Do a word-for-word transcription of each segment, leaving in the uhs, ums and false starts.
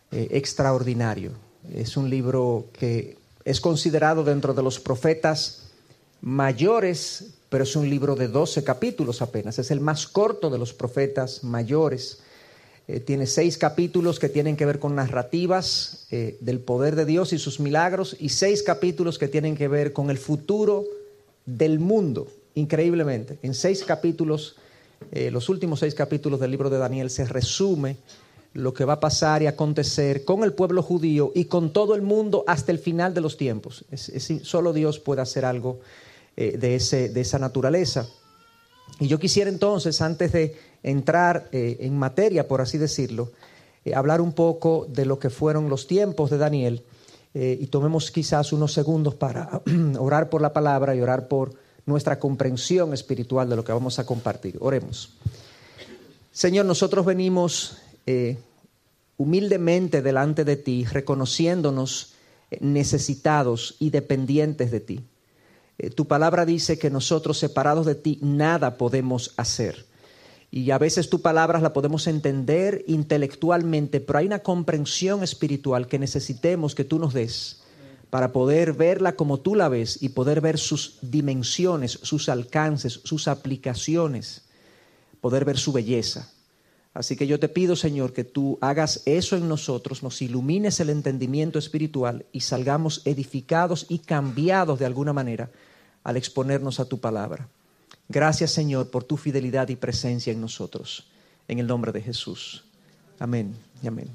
eh, extraordinario. Es un libro que es considerado dentro de los profetas mayores, pero es un libro de doce capítulos apenas. Es el más corto de los profetas mayores. Eh, tiene seis capítulos que tienen que ver con narrativas eh, del poder de Dios y sus milagros, y seis capítulos que tienen que ver con el futuro del mundo. Increíblemente, en seis capítulos, eh, los últimos seis capítulos del libro de Daniel, se resume lo que va a pasar y acontecer con el pueblo judío y con todo el mundo hasta el final de los tiempos. Es, es, solo Dios puede hacer algo eh, de, ese, de esa naturaleza. Y yo quisiera entonces, antes de entrar eh, en materia, por así decirlo, eh, hablar un poco de lo que fueron los tiempos de Daniel, eh, y tomemos quizás unos segundos para orar por la palabra y orar por nuestra comprensión espiritual de lo que vamos a compartir. Oremos. Señor, nosotros venimos eh, humildemente delante de ti, reconociéndonos necesitados y dependientes de ti. Eh, tu palabra dice que nosotros, separados de ti, nada podemos hacer. Y a veces tu palabra la podemos entender intelectualmente, pero hay una comprensión espiritual que necesitemos que tú nos des para poder verla como tú la ves y poder ver sus dimensiones, sus alcances, sus aplicaciones, poder ver su belleza. Así que yo te pido, Señor, que tú hagas eso en nosotros, nos ilumines el entendimiento espiritual y salgamos edificados y cambiados de alguna manera al exponernos a tu palabra. Gracias, Señor, por tu fidelidad y presencia en nosotros. En el nombre de Jesús. Amén y amén.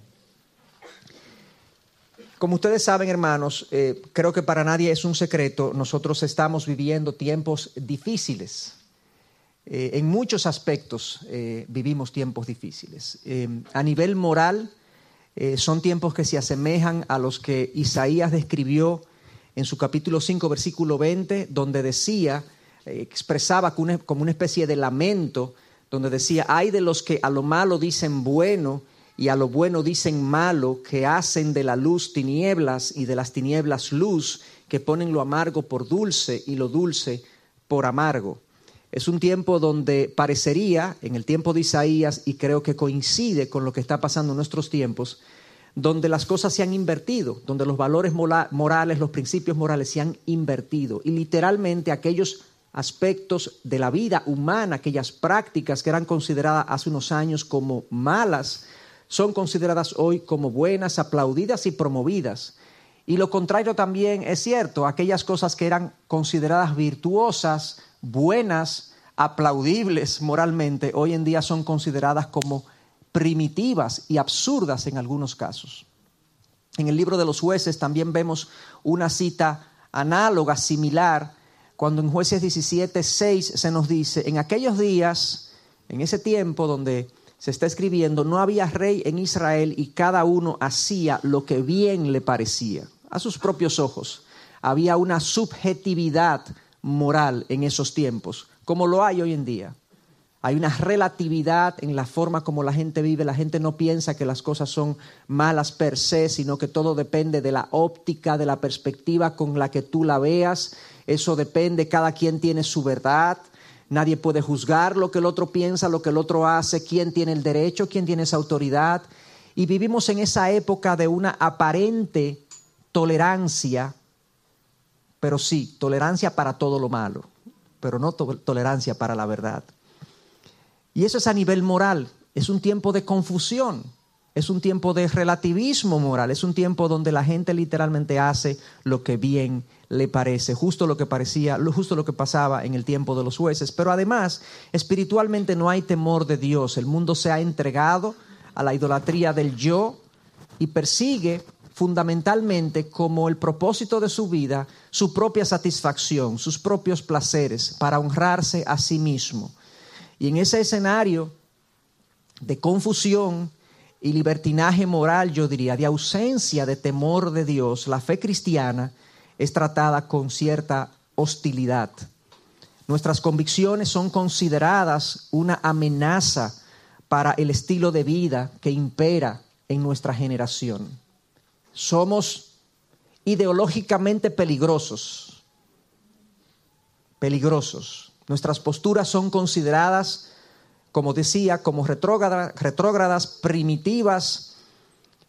Como ustedes saben, hermanos, eh, creo que para nadie es un secreto, nosotros estamos viviendo tiempos difíciles. Eh, en muchos aspectos eh, vivimos tiempos difíciles. Eh, a nivel moral, eh, son tiempos que se asemejan a los que Isaías describió en su capítulo cinco, versículo veinte, donde decía, eh, expresaba como una, como una especie de lamento, donde decía, ay de los que a lo malo dicen bueno y a lo bueno dicen malo, que hacen de la luz tinieblas y de las tinieblas luz, que ponen lo amargo por dulce y lo dulce por amargo. Es un tiempo donde parecería, en el tiempo de Isaías, y creo que coincide con lo que está pasando en nuestros tiempos, donde las cosas se han invertido, donde los valores morales, los principios morales se han invertido. Y literalmente aquellos aspectos de la vida humana, aquellas prácticas que eran consideradas hace unos años como malas, son consideradas hoy como buenas, aplaudidas y promovidas. Y lo contrario también es cierto, aquellas cosas que eran consideradas virtuosas, buenas, aplaudibles moralmente, hoy en día son consideradas como primitivas y absurdas en algunos casos. En el libro de los Jueces también vemos una cita análoga, similar, cuando en Jueces diecisiete, seis se nos dice, en aquellos días, en ese tiempo donde se está escribiendo, no había rey en Israel y cada uno hacía lo que bien le parecía, a sus propios ojos. Había una subjetividad moral en esos tiempos, como lo hay hoy en día. Hay una relatividad en la forma como la gente vive. La gente no piensa que las cosas son malas per se, sino que todo depende de la óptica, de la perspectiva con la que tú la veas. Eso depende, cada quien tiene su verdad. Nadie puede juzgar lo que el otro piensa, lo que el otro hace, quién tiene el derecho, quién tiene esa autoridad. Y vivimos en esa época de una aparente tolerancia, pero sí, tolerancia para todo lo malo, pero no to- tolerancia para la verdad. Y eso es a nivel moral. Es un tiempo de confusión, es un tiempo de relativismo moral, es un tiempo donde la gente literalmente hace lo que bien le parece, justo lo que parecía, justo lo que pasaba en el tiempo de los jueces. Pero además, espiritualmente no hay temor de Dios. El mundo se ha entregado a la idolatría del yo y persigue fundamentalmente como el propósito de su vida su propia satisfacción, sus propios placeres para honrarse a sí mismo. Y en ese escenario de confusión y libertinaje moral, yo diría, de ausencia de temor de Dios, la fe cristiana es tratada con cierta hostilidad. Nuestras convicciones son consideradas una amenaza para el estilo de vida que impera en nuestra generación. Somos ideológicamente peligrosos, peligrosos. Nuestras posturas son consideradas, como decía, como retrógradas, retrógradas, primitivas,